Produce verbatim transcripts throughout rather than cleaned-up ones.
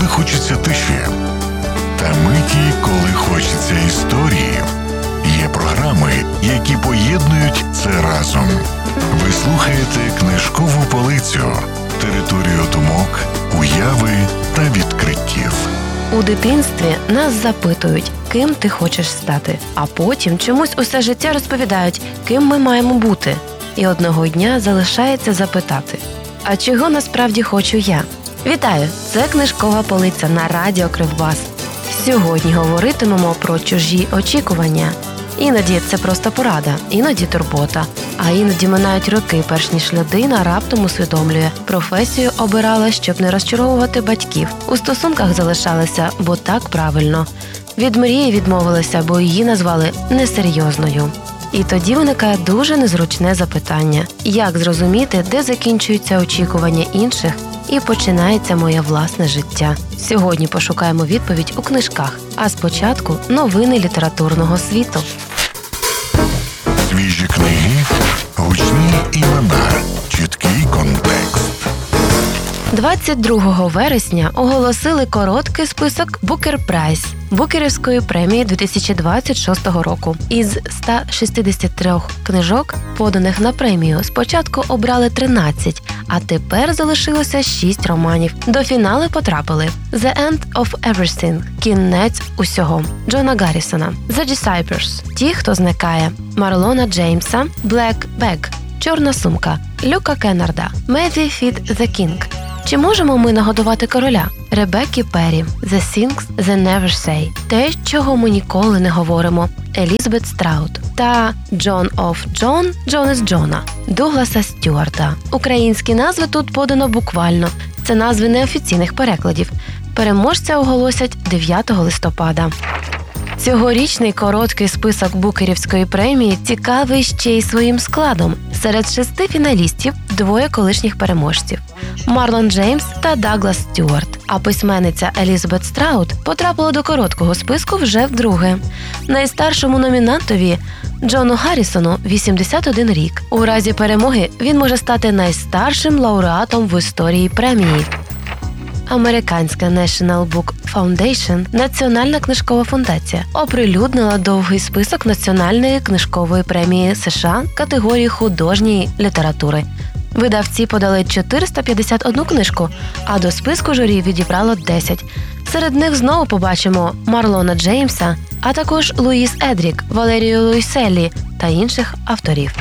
хочеться тиші, та миті, коли хочеться історії. Є програми, які поєднують це разом. Ви слухаєте «Книжкову полицю» – територію думок, уяви та відкриттів. У дитинстві нас запитують, ким ти хочеш стати, а потім чомусь усе життя розповідають, ким ми маємо бути. І одного дня залишається запитати, а чого насправді хочу я? Вітаю! Це «Книжкова полиця» на радіо Кривбас. Сьогодні говоритимемо про чужі очікування. Іноді це просто порада, іноді турбота, а іноді минають роки, перш ніж людина раптом усвідомлює. Професію обирала, щоб не розчаровувати батьків. У стосунках залишалася, бо так правильно. Від мрії відмовилася, бо її назвали несерйозною. І тоді виникає дуже незручне запитання. Як зрозуміти, де закінчуються очікування інших і починається моє власне життя? Сьогодні пошукаємо відповідь у книжках, а спочатку новини літературного світу. Свіжі книги, гучні імена, чіткий контекст. двадцять другого вересня оголосили короткий список Booker Prize Букерівської премії дві тисячі двадцять шостого року. Із ста шістдесяти трьох книжок, поданих на премію, спочатку обрали тринадцять, а тепер залишилося шість романів. До фіналу потрапили «The End of Everything» – «Кінець усього» Джона Гаррісона, «The Disciples» – «Ті, хто зникає» Марлона Джеймса, «Black Bag» – «Чорна сумка» Люка Кеннарда, «May we feed the King» – «Чи можемо ми нагодувати короля» Ребеккі Перрі, «The Things They Never Say» – «Те, чого ми ніколи не говоримо» Елізабет Страут та «John of John, John із Джона» Дугласа Стюарта. Українські назви тут подано буквально. Це назви неофіційних перекладів. Переможця оголосять дев'ятого листопада. Цьогорічний короткий список Букерівської премії цікавий ще й своїм складом. Серед шести фіналістів – двоє колишніх переможців – Марлон Джеймс та Даглас Стюарт. А письменниця Елізабет Страут потрапила до короткого списку вже вдруге. Найстаршому номінантові – Джону Гаррісону – вісімдесят один рік. У разі перемоги він може стати найстаршим лауреатом в історії премії. Американська National Book Foundation, Національна книжкова фундація, оприлюднила довгий список Національної книжкової премії США категорії художньої літератури. Видавці подали чотириста п'ятдесят одну книжку, а до списку журі відібрало десять. Серед них знову побачимо Марлона Джеймса, а також Луїс Едрік, Валерію Луїселлі та інших авторів.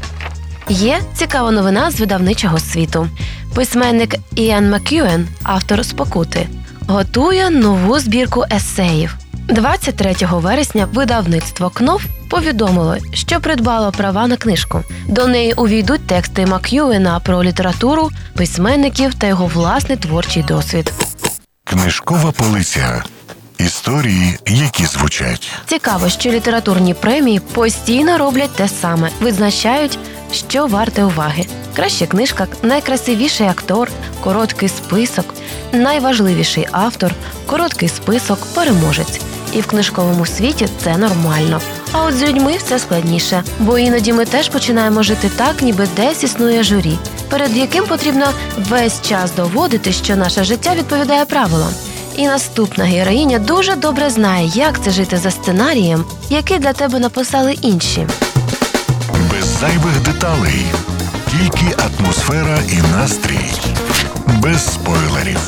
Є цікава новина з видавничого світу. Письменник Іан Мак'юен, автор «Спокути», готує нову збірку есеїв. двадцять третього вересня видавництво «Кнов» повідомило, що придбало права на книжку. До неї увійдуть тексти Мак'юена про літературу, письменників та його власний творчий досвід. Книжкова полиця. Історії, які звучать. Цікаво, що літературні премії постійно роблять те саме. Визначають, що варте уваги. Краща книжка, найкрасивіший актор, короткий список, найважливіший автор, короткий список, переможець. І в книжковому світі це нормально. А от з людьми все складніше, бо іноді ми теж починаємо жити так, ніби десь існує журі, перед яким потрібно весь час доводити, що наше життя відповідає правилам. І наступна героїня дуже добре знає, як це жити за сценарієм, який для тебе написали інші. Без зайвих деталей. Тільки атмосфера і настрій. Без спойлерів.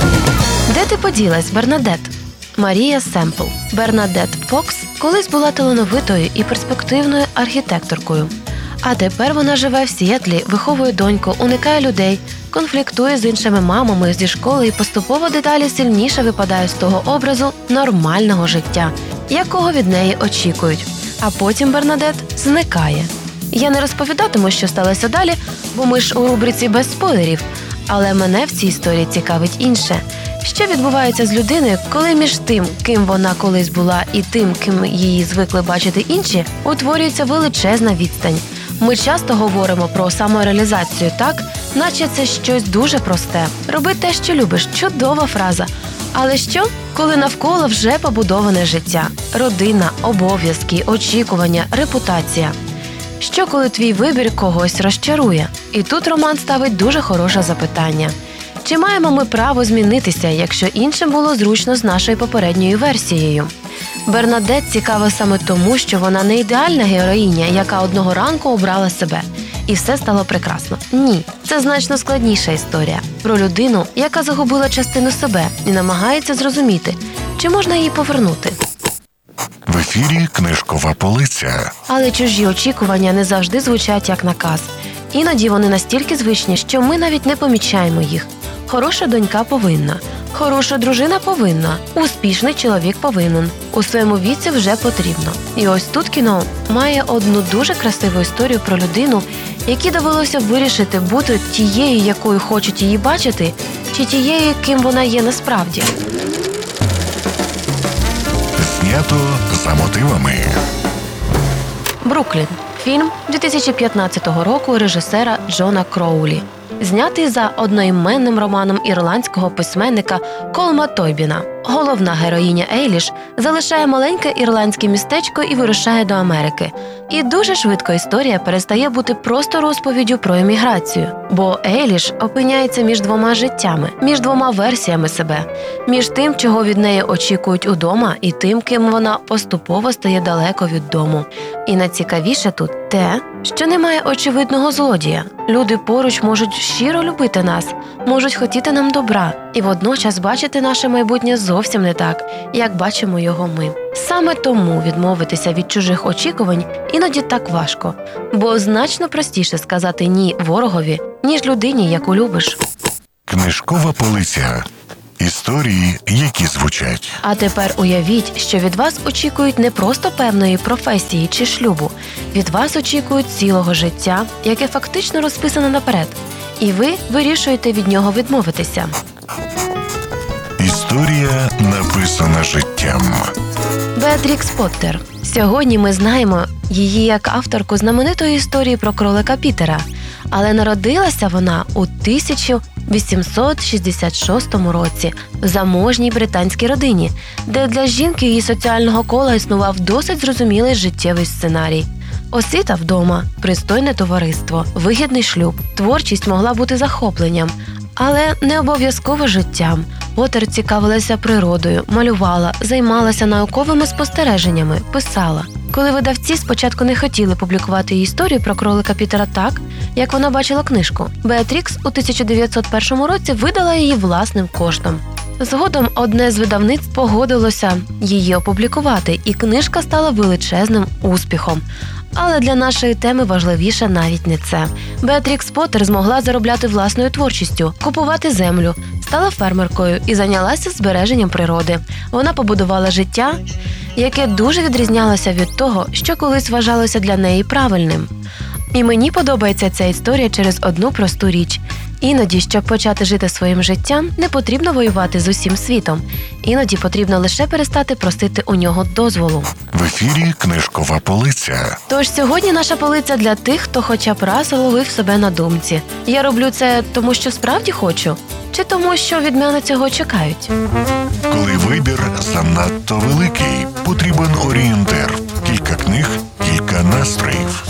Де ти поділась, Бернадет? Марія Семпл. Бернадет Фокс колись була талановитою і перспективною архітекторкою. А тепер вона живе в Сіетлі, виховує доньку, уникає людей, конфліктує з іншими мамами зі школи і поступово дедалі сильніше випадає з того образу нормального життя, якого від неї очікують. А потім Бернадет зникає. Я не розповідатиму, що сталося далі, бо ми ж у рубриці «Без спойлерів», але мене в цій історії цікавить інше. Що відбувається з людиною, коли між тим, ким вона колись була, і тим, ким її звикли бачити інші, утворюється величезна відстань. Ми часто говоримо про самореалізацію так, наче це щось дуже просте. Роби те, що любиш – чудова фраза. Але що, коли навколо вже побудоване життя? Родина, обов'язки, очікування, репутація. Що, коли твій вибір когось розчарує? І тут роман ставить дуже хороше запитання. Чи маємо ми право змінитися, якщо іншим було зручно з нашою попередньою версією? Бернадет цікава саме тому, що вона не ідеальна героїня, яка одного ранку обрала себе. І все стало прекрасно. Ні, це значно складніша історія. Про людину, яка загубила частину себе і намагається зрозуміти, чи можна її повернути. В ефірі «Книжкова полиця». Але чужі очікування не завжди звучать як наказ. Іноді вони настільки звичні, що ми навіть не помічаємо їх. Хороша донька повинна. Хороша дружина повинна. Успішний чоловік повинен. У своєму віці вже потрібно. І ось тут кіно має одну дуже красиву історію про людину, якій довелося вирішити бути тією, якою хочуть її бачити, чи тією, ким вона є насправді. Знято за мотивами. «Бруклін» – фільм дві тисячі п'ятнадцятого року режисера Джона Кроулі. Знятий за одноіменним романом ірландського письменника Колма Тойбіна. Головна героїня Ейліш залишає маленьке ірландське містечко і вирушає до Америки. І дуже швидко історія перестає бути просто розповіддю про еміграцію. Бо Ейліш опиняється між двома життями, між двома версіями себе, між тим, чого від неї очікують удома, і тим, ким вона поступово стає далеко від дому. І найцікавіше тут те, що немає очевидного злодія. Люди поруч можуть щиро любити нас, можуть хотіти нам добра, і водночас бачити наше майбутнє зовсім не так, як бачимо його ми. Саме тому відмовитися від чужих очікувань іноді так важко, бо значно простіше сказати «ні» ворогові, ніж людині, яку любиш. «Книжкова полиця». Історії, які звучать. А тепер уявіть, що від вас очікують не просто певної професії чи шлюбу. Від вас очікують цілого життя, яке фактично розписане наперед. І ви вирішуєте від нього відмовитися. Історія, написана життям. Беатрікс Поттер. Сьогодні ми знаємо її як авторку знаменитої історії про кролика Пітера. Але народилася вона у тисяча вісімсот шістдесят шостому році в заможній британській родині, де для жінки її соціального кола існував досить зрозумілий життєвий сценарій. Освіта вдома, пристойне товариство, вигідний шлюб, творчість могла бути захопленням, але не обов'язково життям. Поттер цікавилася природою, малювала, займалася науковими спостереженнями, писала. Коли видавці спочатку не хотіли публікувати її історію про кролика Пітера так, як вона бачила книжку, Беатрікс у тисяча дев'ятсот першому році видала її власним коштом. Згодом одне з видавництв погодилося її опублікувати, і книжка стала величезним успіхом. Але для нашої теми важливіше навіть не це. Беатрікс Поттер змогла заробляти власною творчістю, купувати землю, стала фермеркою і зайнялася збереженням природи. Вона побудувала життя, яке дуже відрізнялося від того, що колись вважалося для неї правильним. І мені подобається ця історія через одну просту річ. Іноді, щоб почати жити своїм життям, не потрібно воювати з усім світом. Іноді потрібно лише перестати просити у нього дозволу. В ефірі «Книжкова полиця». Тож сьогодні наша полиця для тих, хто хоча б раз ловив себе на думці. Я роблю це тому, що справді хочу? Чи тому, що від мене цього чекають? Коли вибір занадто великий, потрібен орієнтир. Кілька книг, кілька настроїв.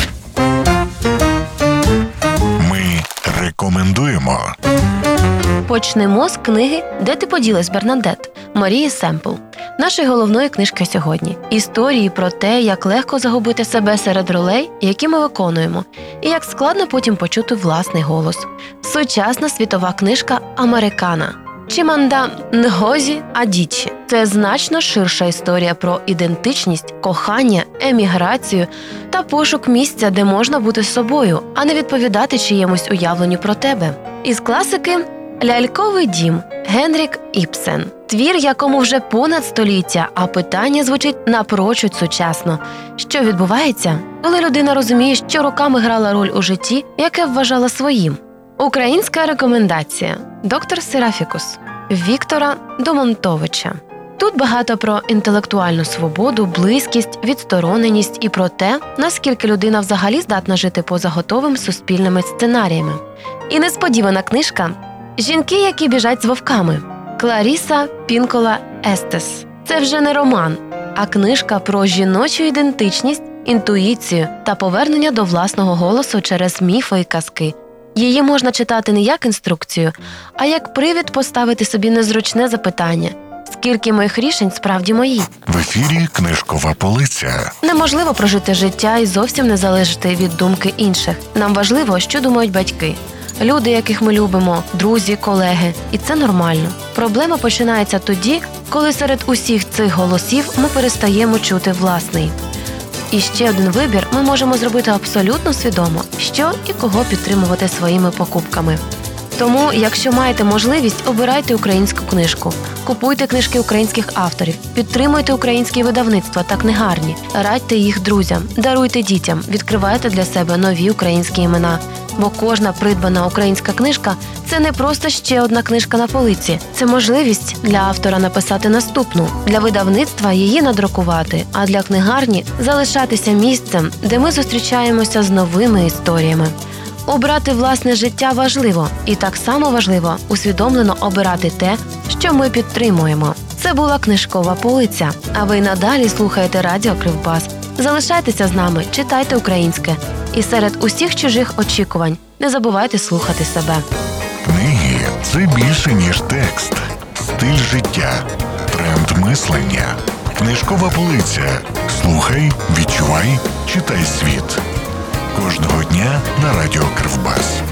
Ми рекомендуємо. Почнемо з книги «Де ти поділась, Бернадет» Марії Семпл, нашої головної книжки сьогодні. Історії про те, як легко загубити себе серед ролей, які ми виконуємо, і як складно потім почути власний голос. Сучасна світова книжка «Американа» Чіманда Нгозі Адічі. Це значно ширша історія про ідентичність, кохання, еміграцію та пошук місця, де можна бути собою, а не відповідати чиємусь уявленню про тебе. Із класики «Ляльковий дім» Генрік Ібсен. Твір, якому вже понад століття, а питання звучить напрочуд сучасно. Що відбувається, коли людина розуміє, що роками грала роль у житті, яке вважала своїм? Українська рекомендація. Доктор Серафікус Віктора Домонтовича. Тут багато про інтелектуальну свободу, близькість, відстороненість і про те, наскільки людина взагалі здатна жити поза готовими суспільними сценаріями. І несподівана книжка «Жінки, які біжать з вовками» Кларіса Пінкола Естес. Це вже не роман, а книжка про жіночу ідентичність, інтуїцію та повернення до власного голосу через міфи і казки. Її можна читати не як інструкцію, а як привід поставити собі незручне запитання. Скільки моїх рішень справді мої? В ефірі книжкова полиця. Неможливо прожити життя і зовсім не залежати від думки інших. Нам важливо, що думають батьки. Люди, яких ми любимо, друзі, колеги. І це нормально. Проблема починається тоді, коли серед усіх цих голосів ми перестаємо чути власний. І ще один вибір ми можемо зробити абсолютно свідомо, що і кого підтримувати своїми покупками. Тому, якщо маєте можливість, обирайте українську книжку, купуйте книжки українських авторів, підтримуйте українські видавництва та книгарні, радьте їх друзям, даруйте дітям, відкривайте для себе нові українські імена. Бо кожна придбана українська книжка – це не просто ще одна книжка на полиці. Це можливість для автора написати наступну, для видавництва її надрукувати, а для книгарні – залишатися місцем, де ми зустрічаємося з новими історіями. Обрати власне життя важливо, і так само важливо усвідомлено обирати те, що ми підтримуємо. Це була книжкова полиця, а ви надалі слухаєте Радіо Кривбас. Залишайтеся з нами, читайте українське. І серед усіх чужих очікувань не забувайте слухати себе. Книги – це більше, ніж текст. Стиль життя. Тренд мислення. Книжкова полиця. Слухай, відчувай, читай світ. Кожного дня на Радіо Кривбас.